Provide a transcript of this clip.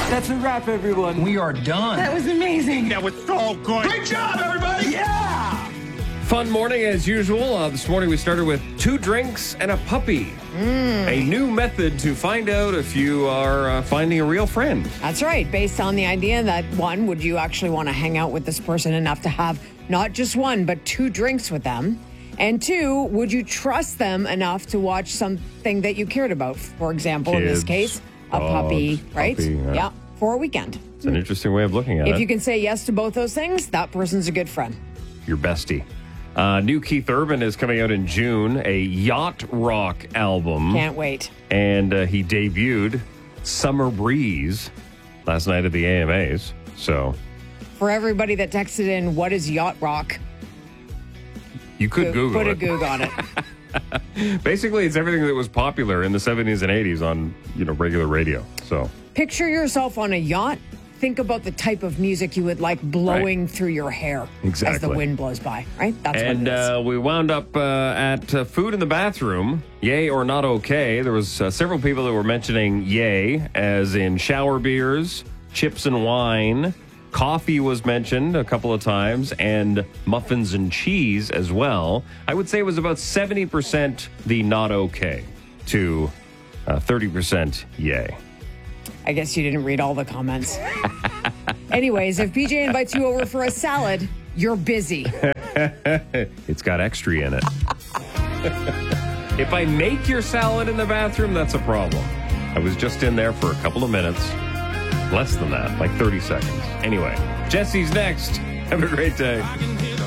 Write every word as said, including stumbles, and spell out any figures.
That's a wrap, everyone. We are done. That was amazing. That was so good. Great job, everybody. Yeah! Fun morning as usual. Uh, this morning we started with two drinks and a puppy. Mm. A new method to find out if you are uh, finding a real friend. That's right. Based on the idea that, one, would you actually want to hang out with this person enough to have not just one, but two drinks with them? And two, would you trust them enough to watch something that you cared about? For example, in this Kids, case, a dogs, puppy, right? puppy, yeah. yeah, for a weekend. It's an interesting way of looking at If it. you can say yes to both those things, that person's a good friend. Your bestie. Uh, new Keith Urban is coming out in June, a yacht rock album. Can't wait. And uh, he debuted Summer Breeze last night at the A M As. So For everybody that texted in, what is yacht rock? you could Go- Google Put a it. Goog on it. Basically, it's everything that was popular in the seventies and eighties on, you know, regular radio. So Picture yourself on a yacht. Think about the type of music you would like blowing Right. through your hair as the Exactly. wind blows by, right? That's And what it is. uh, we wound up uh, at uh, food in the bathroom, yay or not okay. There was uh, several people that were mentioning yay, as in shower beers, chips and wine. Coffee was mentioned a couple of times, and muffins and cheese as well. I would say it was about seventy percent the not okay to uh, thirty percent yay. I guess you didn't read all the comments. Anyways, if P J invites you over for a salad, you're busy. It's got extra in it. If I make your salad in the bathroom, that's a problem. I was just in there for a couple of minutes. Less than that, like thirty seconds. Anyway, Jesse's next. Have a great day.